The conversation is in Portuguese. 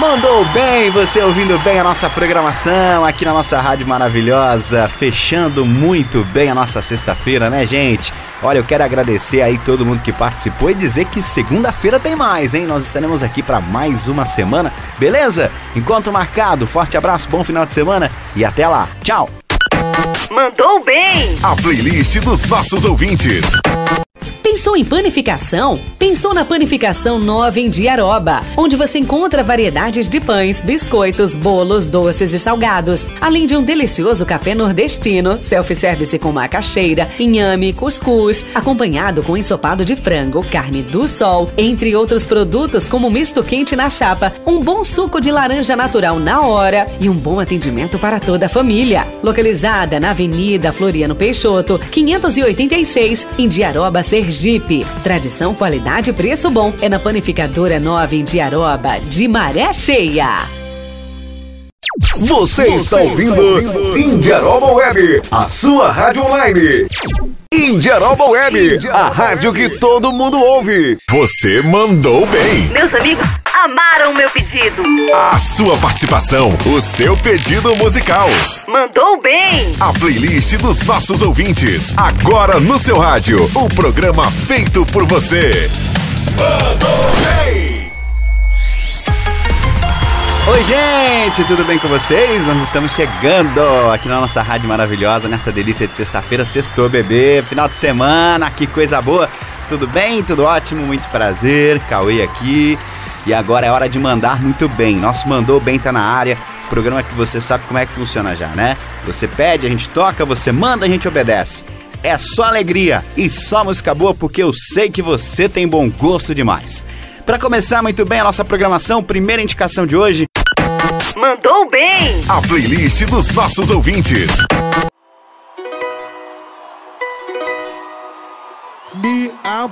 Mandou bem, você ouvindo bem a nossa programação aqui na nossa rádio maravilhosa, fechando muito bem a nossa sexta-feira, né, gente? Olha, eu quero agradecer aí todo mundo que participou e dizer que segunda-feira tem mais, hein? Nós estaremos aqui para mais uma semana, beleza? Encontro marcado, forte abraço, bom final de semana e até lá. Tchau! Mandou bem! A playlist dos nossos ouvintes. Pensou em panificação? Pensou na Panificação Nova em Diaroba, onde você encontra variedades de pães, biscoitos, bolos, doces e salgados, além de um delicioso café nordestino, self-service com macaxeira, inhame, cuscuz, acompanhado com ensopado de frango, carne do sol, entre outros produtos como misto quente na chapa, um bom suco de laranja natural na hora e um bom atendimento para toda a família. Localizada na Avenida Floriano Peixoto, 586, em Diaroba, Sergipe. Tradição, qualidade e preço bom é na Panificadora Nova em Diaroba, de Maré Cheia. Você está ouvindo Indiaroba Web, a sua rádio online. Indiaroba Web, a rádio que todo mundo ouve. Você mandou bem. Meus amigos amaram o meu pedido. A sua participação, o seu pedido musical. Mandou bem. A playlist dos nossos ouvintes. Agora no seu rádio, o programa feito por você. Mandou bem. Oi, gente, tudo bem com vocês? Nós estamos chegando aqui na nossa rádio maravilhosa, nessa delícia de sexta-feira, sextou, bebê, final de semana, que coisa boa. Tudo bem? Tudo ótimo, muito prazer, Cauê aqui. E agora é hora de mandar muito bem. Nosso Mandou Bem tá na área, programa que você sabe como é que funciona já, né? Você pede, a gente toca, você manda, a gente obedece. É só alegria e só música boa, porque eu sei que você tem bom gosto demais. Para começar muito bem a nossa programação, primeira indicação de hoje. Mandou bem! A playlist dos nossos ouvintes.